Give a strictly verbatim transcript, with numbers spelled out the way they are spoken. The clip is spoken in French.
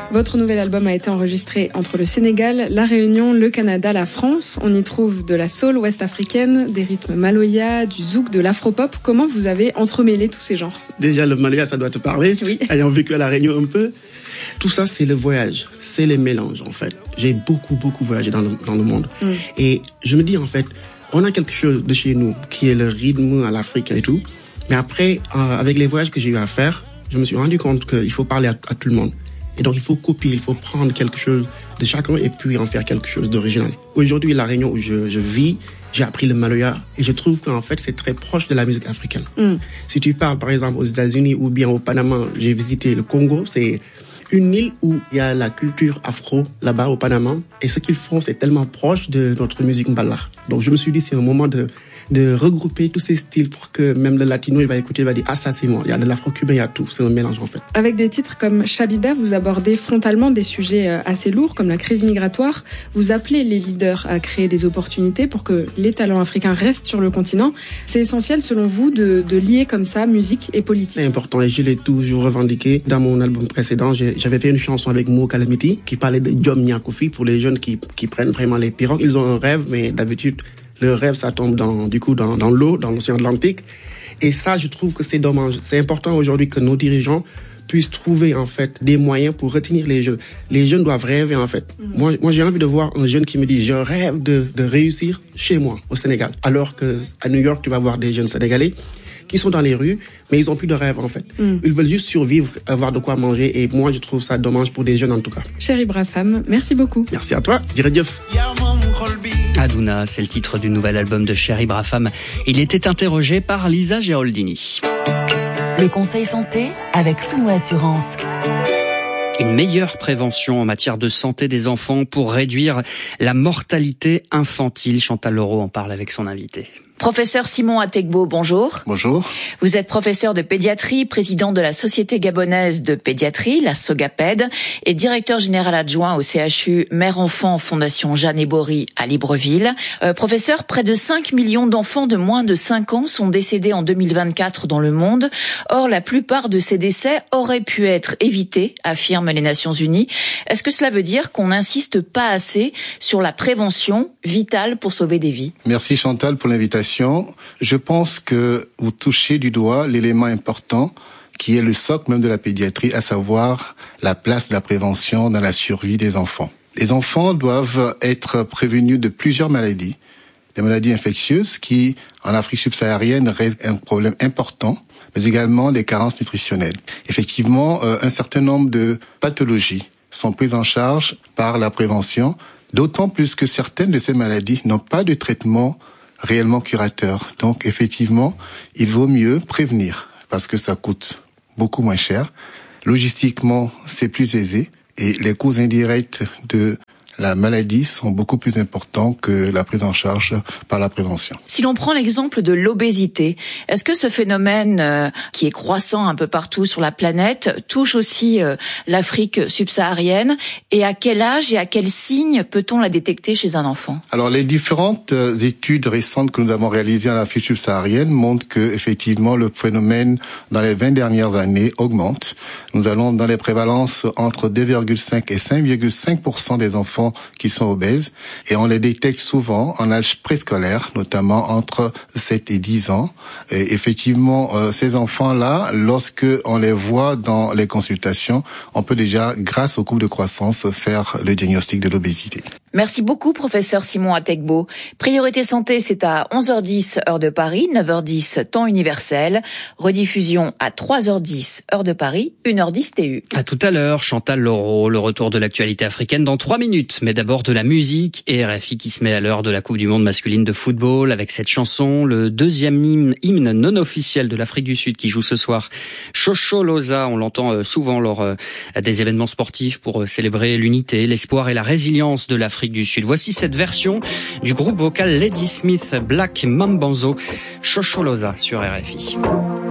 Votre nouvel album a été enregistré entre le Sénégal, la Réunion, le Canada, la France. On y trouve de la soul ouest-africaine, des rythmes maloya, du zouk, de l'afropop. Comment vous avez entremêlé tous ces genres ? Déjà, le maloya, ça doit te parler. Oui. Ayant vécu à la Réunion un peu. Tout ça, c'est le voyage. C'est les mélanges, en fait. J'ai beaucoup, beaucoup voyagé dans le, dans le monde. Mm. Et je me dis, en fait, on a quelque chose de chez nous qui est le rythme à l'Afrique et tout. Mais après, euh, avec les voyages que j'ai eu à faire, je me suis rendu compte qu'il faut parler à, à tout le monde. Et donc, il faut copier, il faut prendre quelque chose de chacun et puis en faire quelque chose d'original. Aujourd'hui, la Réunion où je, je vis, j'ai appris le maloya et je trouve qu'en fait, c'est très proche de la musique africaine. Mm. Si tu parles, par exemple, aux États-Unis ou bien au Panama, j'ai visité le Congo, c'est une île où il y a la culture afro là-bas au Panama. Et ce qu'ils font, c'est tellement proche de notre musique mbala. Donc, je me suis dit, c'est un moment de... de regrouper tous ces styles pour que même le latino, il va écouter, il va dire « Ah, ça, c'est moi ». Il y a de l'afro-cubain, il y a tout. C'est un mélange, en fait. Avec des titres comme Chabida, vous abordez frontalement des sujets assez lourds, comme la crise migratoire. Vous appelez les leaders à créer des opportunités pour que les talents africains restent sur le continent. C'est essentiel, selon vous, de, de lier comme ça musique et politique. C'est important et je l'ai toujours revendiqué. Dans mon album précédent, j'avais fait une chanson avec Mo Calamity qui parlait de Jom Nyakofi pour les jeunes qui, qui prennent vraiment les pirogues. Ils ont un rêve, mais d'habitude, le rêve, ça tombe dans, du coup, dans, dans l'eau, dans l'océan Atlantique. Et ça, je trouve que c'est dommage. C'est important aujourd'hui que nos dirigeants puissent trouver, en fait, des moyens pour retenir les jeunes. Les jeunes doivent rêver, en fait. Mmh. Moi, moi, j'ai envie de voir un jeune qui me dit, je rêve de, de réussir chez moi, au Sénégal. Alors que, à New York, tu vas voir des jeunes Sénégalais qui sont dans les rues, mais ils ont plus de rêve, en fait. Mm. Ils veulent juste survivre, avoir de quoi manger, et moi, je trouve ça dommage pour des jeunes, en tout cas. Chéri Brafam, merci beaucoup. Merci à toi. Djeredjeuf. Adouna, c'est le titre du nouvel album de Chéri Brafam. Il était interrogé par Lisa Geroldini. Le conseil santé avec Soumo Assurance. Une meilleure prévention en matière de santé des enfants pour réduire la mortalité infantile. Chantal Leroux en parle avec son invité. Professeur Simon Atekbo, bonjour. Bonjour. Vous êtes professeur de pédiatrie, président de la Société gabonaise de pédiatrie, la SOGAPED, et directeur général adjoint au C H U Mère-Enfant Fondation Jeanne Bory à Libreville. Euh, professeur, près de cinq millions d'enfants de moins de cinq ans sont décédés en deux mille vingt-quatre dans le monde. Or, la plupart de ces décès auraient pu être évités, affirment les Nations Unies. Est-ce que cela veut dire qu'on n'insiste pas assez sur la prévention vitale pour sauver des vies? Merci Chantal pour l'invitation. Je pense que vous touchez du doigt l'élément important qui est le socle même de la pédiatrie, à savoir la place de la prévention dans la survie des enfants. Les enfants doivent être prévenus de plusieurs maladies, des maladies infectieuses qui, en Afrique subsaharienne, restent un problème important, mais également des carences nutritionnelles. Effectivement, euh, un certain nombre de pathologies sont prises en charge par la prévention, d'autant plus que certaines de ces maladies n'ont pas de traitement réellement curateur. Donc, effectivement, il vaut mieux prévenir parce que ça coûte beaucoup moins cher. Logistiquement, c'est plus aisé et les coûts indirects de la maladie sont beaucoup plus importants que la prise en charge par la prévention. Si l'on prend l'exemple de l'obésité, est-ce que ce phénomène euh, qui est croissant un peu partout sur la planète touche aussi euh, l'Afrique subsaharienne? Et à quel âge et à quel signe peut-on la détecter chez un enfant? Alors, les différentes euh, études récentes que nous avons réalisées en Afrique subsaharienne montrent que, effectivement, le phénomène dans les vingt dernières années augmente. Nous allons dans les prévalences entre deux virgule cinq et cinq virgule cinq pour cent des enfants qui sont obèses et on les détecte souvent en âge préscolaire, notamment entre sept et dix ans. Et effectivement, euh, ces enfants-là, lorsque on les voit dans les consultations, on peut déjà, grâce au cours de croissance, faire le diagnostic de l'obésité. Merci beaucoup, professeur Simon Atekbo. Priorité santé, c'est à onze heures dix, heure de Paris, neuf heures dix, temps universel. Rediffusion à trois heures dix, heure de Paris, une heure dix T U. À tout à l'heure, Chantal Leroux, le retour de l'actualité africaine dans trois minutes. Mais d'abord de la musique et R F I qui se met à l'heure de la Coupe du Monde masculine de football avec cette chanson, le deuxième hymne, hymne non officiel de l'Afrique du Sud qui joue ce soir. Shosholoza, on l'entend souvent lors des événements sportifs pour célébrer l'unité, l'espoir et la résilience de l'Afrique du Sud. Voici cette version du groupe vocal Ladysmith Black Mambanzo, Shosholoza sur R F I.